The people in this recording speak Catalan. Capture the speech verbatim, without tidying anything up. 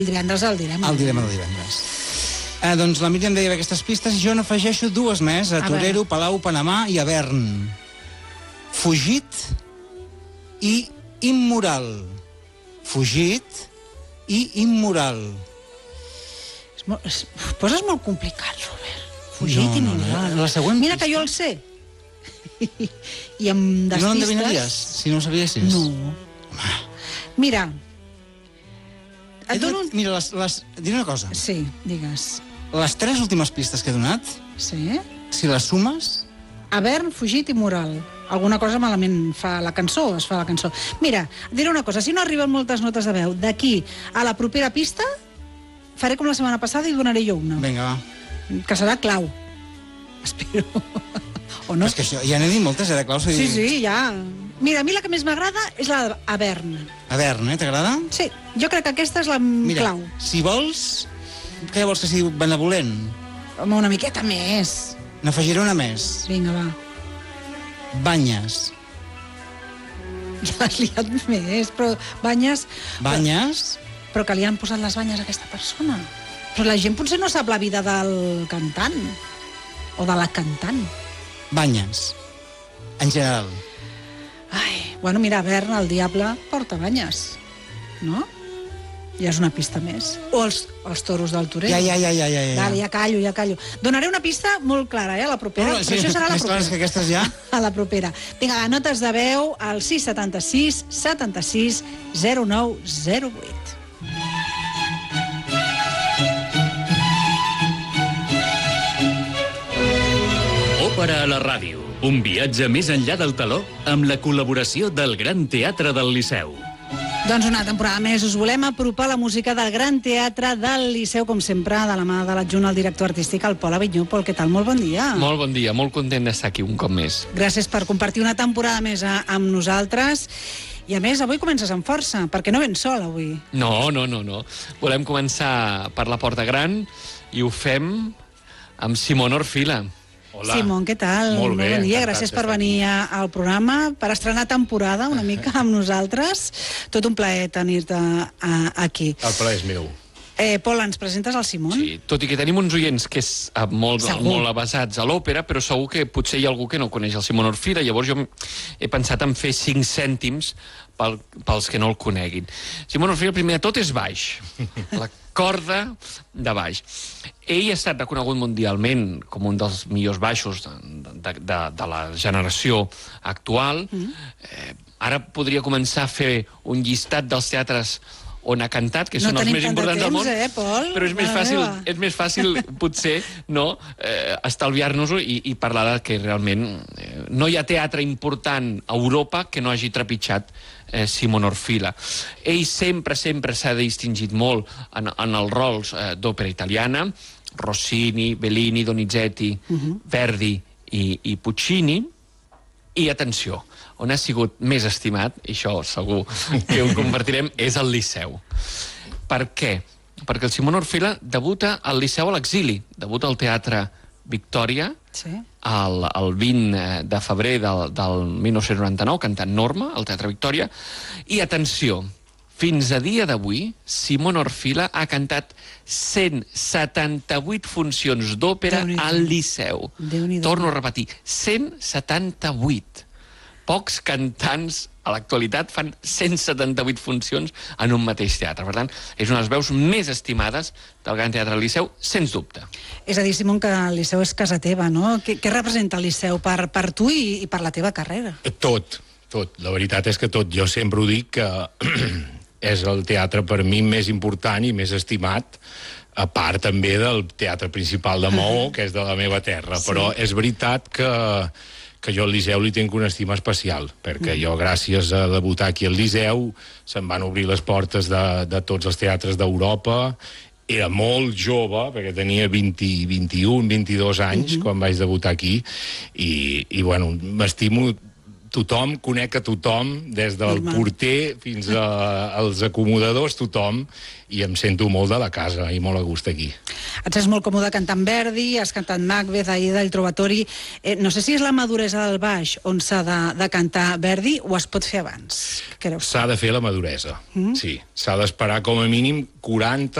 El divendres el direm. El direm el divendres. Eh, doncs la Míriam deia aquestes pistes i jo n'afegeixo dues més, a, a Torero, Palau, Panamà i Avern. Fugit i immoral. Fugit i immoral. És molt, és, poses molt complicat, Robert. Fugit no, i immoral. No, la següent Mira pista. que jo el sé. I amb despistes... I no l'endevinaries, si no ho sabiessis? No. Mira... Et dono... Mira, les, les... diré una cosa. Sí, digues. Les tres últimes pistes que he donat, Sí? si les sumes... Avern, fugit i moral. Alguna cosa malament fa la cançó, es fa la cançó. Mira, et diré una cosa, si no arriben moltes notes de veu d'aquí a la propera pista, faré com la setmana passada i donaré jo una. Vinga, va. Que serà clau. Espero. O no? És que això, ja n'he dit moltes, eh, de clau. Sí, dit... sí, ja. Mira, a mi la que més m'agrada és la d'Avern. Avern, eh? T'agrada? Sí, jo crec que aquesta és la Mira, clau. si vols... Què vols que sigui benevolent? Home, una miqueta més. N'afegiré una més. Vinga, va. Banyes. Ja l'has liat més, però banyes... Banyes? Però, però que li han posat les banyes a aquesta persona. Però la gent potser no sap la vida del cantant. O de la cantant. Banyes. En general. Ai, bueno, mira, Avern, el diable, porta banyes. No? Ja és una pista més. O els, els toros del Torell. Ja, ja, ja, ja, ja. Dale, ja callo, ja callo. Donaré una pista molt clara, eh, a la propera. No, no, sí, però això serà a la més propera. clares que aquestes ja. A la propera. Vinga, va, notes de veu al sis setanta sis setanta sis zero nou zero vuit. Òpera a la ràdio. Un viatge més enllà del teló amb la col·laboració del Gran Teatre del Liceu. Doncs una temporada més us volem apropar la música del Gran Teatre del Liceu, com sempre, de la mà de l'adjunt al director artístic, el Pol Avinyó. Pol, què tal? Molt bon dia. Molt bon dia, molt content d'estar aquí un cop més. Gràcies per compartir una temporada més a, amb nosaltres. I a més, avui comences amb força, perquè no vens sol avui. No, no, no, no. Volem començar per la Porta Gran i ho fem amb Simón Orfila. Hola. Simón, què tal? Molt bé, bon dia, encantat gràcies per d'estar venir a- al programa, per estrenar temporada una mica amb nosaltres. Tot un plaer tenir-te a- aquí. El plaer és meu. Eh, Pol, ens presentes el Simón? Sí, tot i que tenim uns oients que és eh, molt, Segur. molt avasats a l'òpera, però segur que potser hi ha algú que no coneix el Simón Orfila, llavors jo he pensat en fer cinc cèntims pel, pels que no el coneguin. Simón Orfila, primer de tot, és baix. La corda de baix. Ell ha estat reconegut mundialment com un dels millors baixos de, de, de, de la generació actual. Mm. Eh, ara podria començar a fer un llistat dels teatres on ha cantat, que No són els tenim més tant de importants del món, temps, eh, Pol? però és més Mare fàcil, meva. és més fàcil potser, no, eh, estalviar-nos-ho i, i parlar de que realment eh, no hi ha teatre important a Europa que no hagi trepitjat eh, Simón Orfila. Ell sempre, sempre s'ha distingit molt en, en els rols eh, d'òpera italiana, Rossini, Bellini, Donizetti, uh-huh. Verdi i, i Puccini, i atenció, on ha sigut més estimat, i això segur que ho compartirem, és el Liceu. Per què? Perquè el Simón Orfila debuta al Liceu a l'exili, debuta al Teatre Victòria, Sí. el, el vint de febrer del, del dinou noranta-nou, cantant Norma, al Teatre Victòria, i atenció, fins a dia d'avui, Simón Orfila ha cantat cent setanta-vuit funcions d'òpera al Liceu. Torno a repetir, cent setanta-vuit. Pocs cantants a l'actualitat fan cent setanta-vuit funcions en un mateix teatre. Per tant, és una de les veus més estimades del Gran Teatre del Liceu, sens dubte. És a dir, Simón, que el Liceu és casa teva, no? Què, què representa el Liceu per, per tu i, i per la teva carrera? Tot, tot. La veritat és que tot. Jo sempre ho dic que és el teatre per mi més important i més estimat, a part també del teatre principal de Maó, que és de la meva terra. Sí. Però és veritat que, que jo al Liceu li tinc una estima especial, perquè jo, gràcies a debutar aquí al Liceu, se'm van obrir les portes de, de tots els teatres d'Europa. Era molt jove, perquè tenia vint, vint-i-un, vint-i-dos anys, uh-huh. quan vaig debutar aquí, i, i bueno, m'estimo tothom, conec a tothom, des del Normal. porter fins a, als acomodadors, tothom, i em sento molt de la casa i molt a gust aquí. Et sents molt còmode cantant Verdi, has cantat Macbeth, Aida, El Trovatori. Eh, no sé si és la maduresa del baix on s'ha de, de cantar Verdi o es pot fer abans. Què creus? S'ha de fer la maduresa, mm? sí. S'ha d'esperar com a mínim quaranta